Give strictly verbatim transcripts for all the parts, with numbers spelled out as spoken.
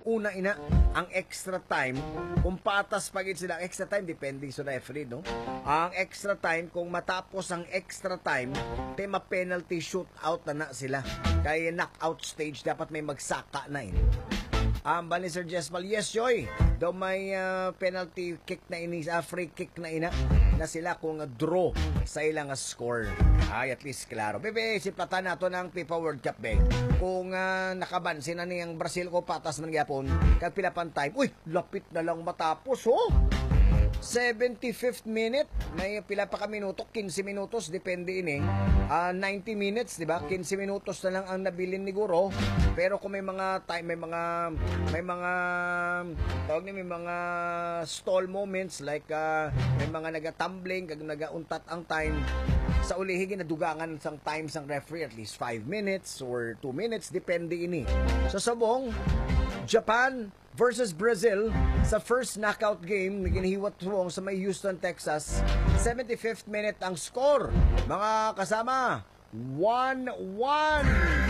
una ina ang extra time kung patas pagit sila extra time depende sa referee no. Ang extra time kung matapos ang extra time tema penalty shootout na na sila. Kaya knockout stage dapat may magsaka na in. Ang um, ni Sir Jespal, yes, Joy. Daw may uh, penalty kick na ini, uh, free kick na ina na sila kung uh, draw sa ilang uh, score. Ay, at least klaro. Bebe, siplatan nato ng FIFA World Cup, be. Kung uh, nakabansin na niyang Brazil ko patas ng Japon, kag pila pang time, uy, lapit na lang matapos, oh. seventy-fifth minute, may pila pa ka minuto, fifteen minutos, depende ini. Uh, ninety minutes, di ba? fifteen minutos na lang ang nabilin ni Guro. Pero kung may mga time, may mga may mga tawag ni may mga stall moments like uh, may mga naga-tumbling, kag naga-untat ang time. Sa ulihigin nadugangan sang time sang referee at least five minutes or two minutes, depende ini. So sabong Japan versus Brazil sa first knockout game na ginihiwat tuwong sa may Houston, Texas. seventy-fifth minute ang score. Mga kasama, one one.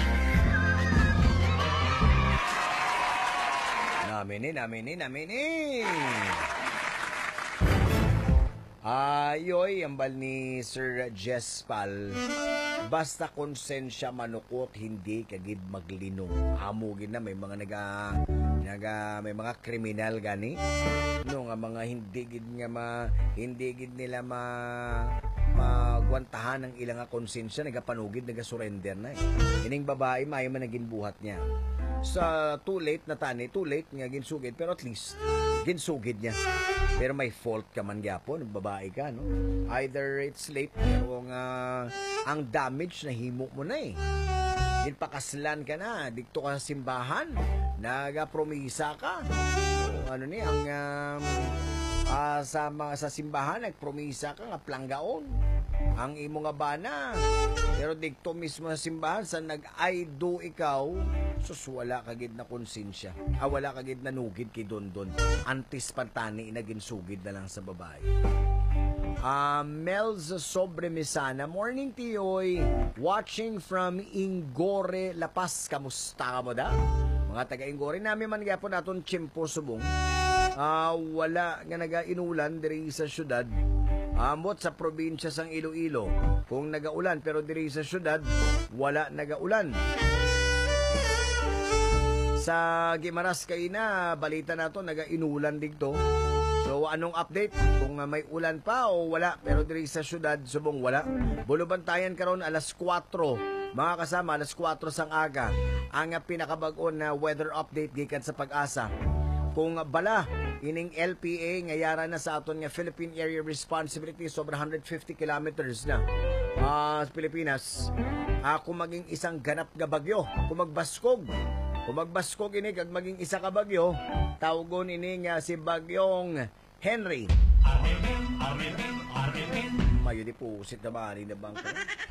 Namini, namini, namini. Ayoy, ambal ni Sir Jespal. Basta konsensya manukot, hindi kagid maglinong. Amugin na may mga naga, naga may mga kriminal gani. No nga mga hindi gid nga ma hindi gid nila ma magwantahan ng ilang konsensya, nagapanugid, naga-surrender na eh. Ining babae may man naging buhat niya. Sa too late na tani, too late nga ginsugid, pero at least ginsugid niya. Pero may fault ka man gyapon, babae ka, no? Either it's late, pero nga ang damage na himo mo na eh. Ginpakaslan ka na, dikto ka sa simbahan, nagapromisa ka. So, ano ni, ang um, uh, sa, mga, sa simbahan, nagpromisa ka nga planggaon. Ang imo nga bana. Pero dikto mismo sa simbahan, sa nag-I do ikaw, sus wala kagid na konsensya. Ah, wala kagid na nugid kay Dondon. Antis pantani inaginsugid na lang sa babae. Uh, Mel's Sobremisana. Morning, Tioy. Watching from Ingore, La Paz. Kamusta ka mo da? Mga taga-Ingore namin man gyapon naton Chimpo Subong. Uh, wala nga naga-inulan diri sa syudad. Amot sa probinsya sang Iloilo. Kung nagaulan, pero diri sa syudad, wala nagaulan. Sa Gimaras kay na, balita nato naga-inulan dito. So anong update? Kung uh, may ulan pa o wala, pero diri sa syudad, subong wala. Bulubantayan karon alas kwatro. Mga kasama, alas kwatro sang aga. Ang uh, pinakabag-on na weather update gikan sa Pag-asa. Kung uh, bala, ining L P A ngayara na sa aton nga Philippine Area Responsibility sobra one hundred fifty kilometers na uh, sa Pilipinas. Uh, kung maging isang ganap nga bagyo, kung magbaskog, kung magbaskog ini kag maging isa ka bagyo, tawgon ini nga si Bagyong Henry. Mayo di pusit na bali na bangko.